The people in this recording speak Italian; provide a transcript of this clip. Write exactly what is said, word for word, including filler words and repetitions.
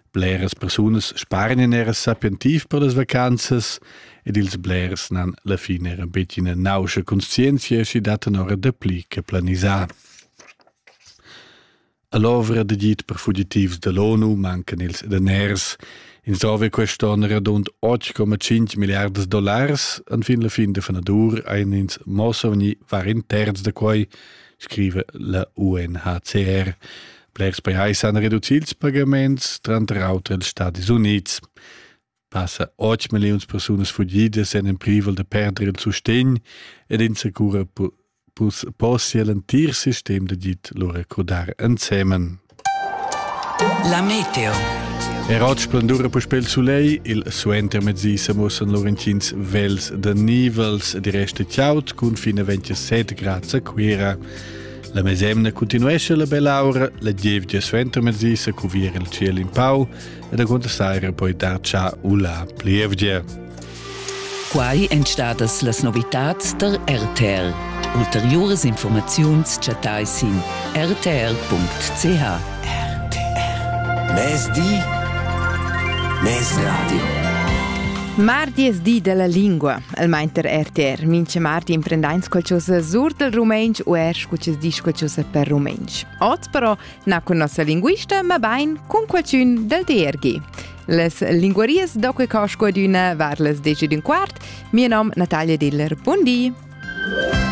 Bleras persunas spargnan era sapientiv per las vacanzas ed ils bleras nan la fine era betina nauscia conscienzia si data nora da pli che planisà. A l'ovra de git per fugitivs de l'ONU mancan ils deners. In Sove quest'anno radund otto komma cinque miliardas dollars an fin la fin de fanadur ein ins Mosovni var in terz de quai, scrive la U N H C R. Blers bei Hais han reducils pagaments tranter autre els Stadis Units. Passa otto milions personas fugidas en en privel de perdere il sustegn ed insecura possiel un tir sistem de git lo recordar ensemen. La meteo. Erot splendura per spel sulei, il suenter mezzisa mussan Lorenzins vels de nivels di reste ciaut cun fine ventisette gradi a quera. La mesemna continuesce la bella aura, la dievgia suenter mezzisa cuviera il ciel in pau ed a contasaira poi dar cia ula plievgia. Quai entstadas las novitats der R T R. Ulteriores informaziuns chatais in r t r punct c h. R T R. Mes di, mes radio. Mardi es di della lingua, al mainter R T R. Mince mardi imprendains qualcosa sur del rumensch o er scuches dis qualcosa per rumensch. Oz però na con nostra linguista, ma bain con qualcun del D R G. Les linguaries doque cosco d'una var les deci d'un quart. Mio nom Natalia Diller. Buon di.